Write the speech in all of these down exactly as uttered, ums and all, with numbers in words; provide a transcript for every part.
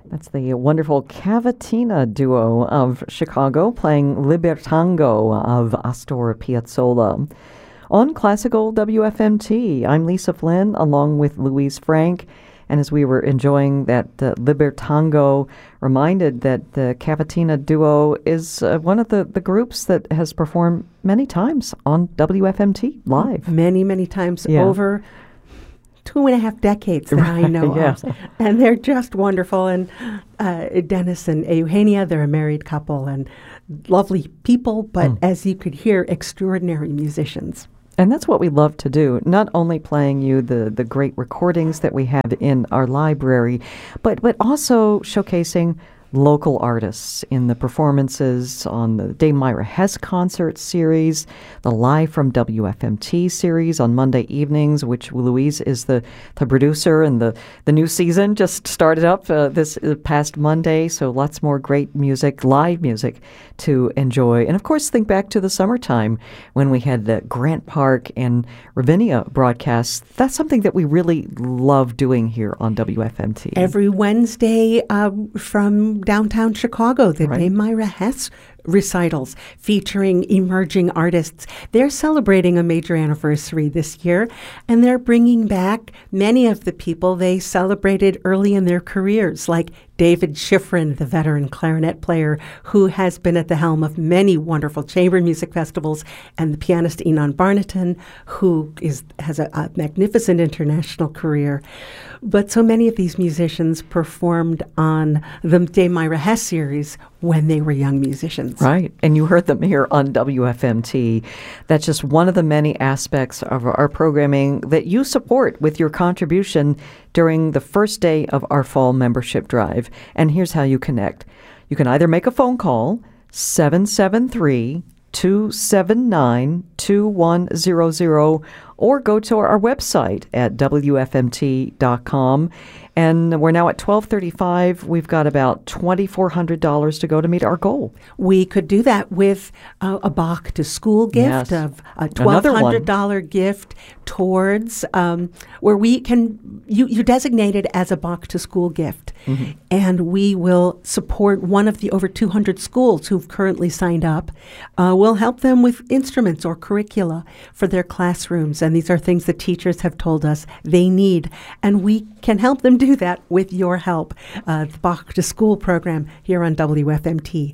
That's the wonderful Cavatina duo of Chicago playing Libertango of Astor Piazzolla. On Classical W F M T, I'm Lisa Flynn along with Louise Frank. And as we were enjoying that uh, Libertango, reminded that the Cavatina duo is uh, one of the, the groups that has performed many times on W F M T live. Many, many times Yeah. over two and a half decades that I know yeah. of. And they're just wonderful. And uh, Dennis and Eugenia, they're a married couple and lovely people, but Mm. as you could hear, extraordinary musicians. And that's what we love to do, not only playing you the, the great recordings that we have in our library, but, but also showcasing local artists in the performances on the Dame Myra Hess concert series, the Live from W F M T series on Monday evenings, which Louise is the, the producer, and the, the new season just started up uh, this uh, past Monday, so lots more great music, live music to enjoy. And of course, think back to the summertime when we had the Grant Park and Ravinia broadcasts. That's something that we really love doing here on W F M T. Every Wednesday uh, from downtown Chicago, the Right. Dame Myra Hess recitals featuring emerging artists. They're celebrating a major anniversary this year, and they're bringing back many of the people they celebrated early in their careers, like David Schifrin, the veteran clarinet player who has been at the helm of many wonderful chamber music festivals, and the pianist Enon Barnaton, who is has a, a magnificent international career. But so many of these musicians performed on the Dame Myra Hess series when they were young musicians. Right. And you heard them here on W F M T. That's just one of the many aspects of our programming that you support with your contribution during the first day of our fall membership drive. And here's how you connect. You can either make a phone call, seven seven three, two seven nine, two one zero zero, or go to our website at W F M T dot com. And we're now at twelve thirty-five. We've got about two thousand four hundred dollars to go to meet our goal. We could do that with uh, a Bach to School gift Yes. of a Another twelve one. hundred dollars gift towards um, where we can, you, you designate it as a Bach to School gift. Mm-hmm. And we will support one of the over two hundred schools who've currently signed up. Uh, we'll help them with instruments or curricula for their classrooms. And these are things that teachers have told us they need. And we can help them do that with your help. Uh, the Bach to School program here on W F M T,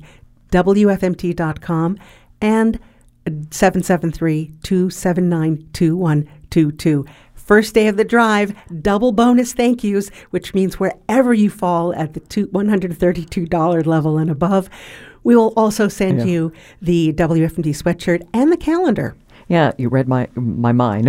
W F M T dot com, and seven seven three, two seven nine, two one two two. First day of the drive, double bonus thank yous, which means wherever you fall at the two, one hundred thirty-two dollars level and above, we will also send Yeah. you the W F M T sweatshirt and the calendar. Yeah, you read my my mind.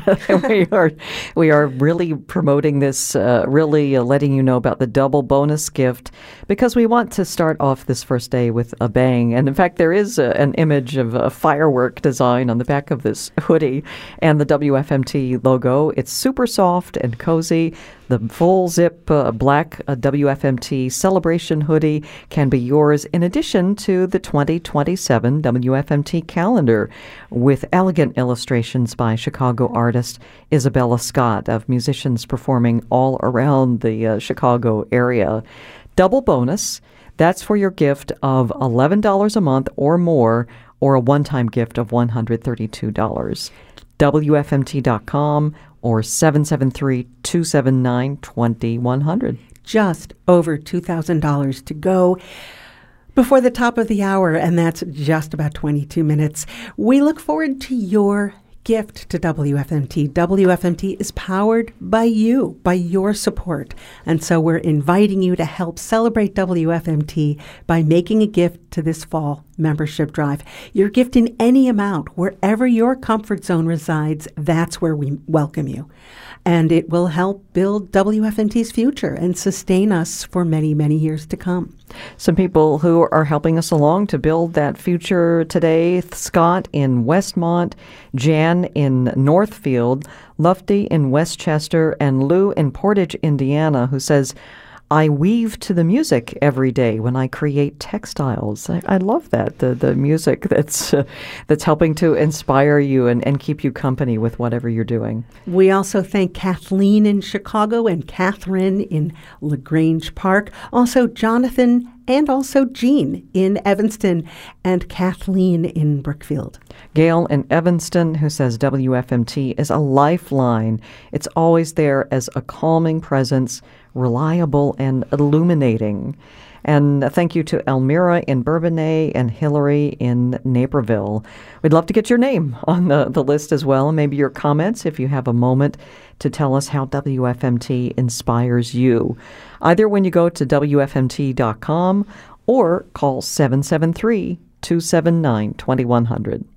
we are we are really promoting this, uh, really uh, letting you know about the double bonus gift, because we want to start off this first day with a bang. And in fact, there is a, an image of a firework design on the back of this hoodie and the W F M T logo. It's super soft and cozy. The full zip uh, black uh, W F M T celebration hoodie can be yours, in addition to the twenty twenty-seven W F M T calendar with elegant illustrations by Chicago artist Isabella Scott of musicians performing all around the uh, Chicago area. Double bonus, that's for your gift of eleven dollars a month or more, or a one-time gift of one hundred thirty-two dollars. W F M T dot com or seven seven three, two seven nine, two one zero zero. Just over two thousand dollars to go before the top of the hour, and that's just about twenty-two minutes. We look forward to your gift to W F M T. W F M T is powered by you, by your support. And so we're inviting you to help celebrate W F M T by making a gift to this fall membership drive. Your gift in any amount, wherever your comfort zone resides, that's where we welcome you. And it will help build W F M T's future and sustain us for many, many years to come. Some people who are helping us along to build that future today: Scott in Westmont, Jan in Northfield, Lufty in Westchester, and Lou in Portage, Indiana, who says, I weave to the music every day when I create textiles. I, I love that, the the music that's uh, that's helping to inspire you and, and keep you company with whatever you're doing. We also thank Kathleen in Chicago and Catherine in LaGrange Park. Also Jonathan and also Jean in Evanston and Kathleen in Brookfield. Gail in Evanston, who says W F M T is a lifeline. It's always there as a calming presence, reliable and illuminating. And thank you to Elmira in Bourbonnais and Hillary in Naperville. We'd love to get your name on the, the list as well, and maybe your comments if you have a moment to tell us how W F M T inspires you. Either when you go to W F M T dot com or call seven seven three, two seven nine, two one zero zero.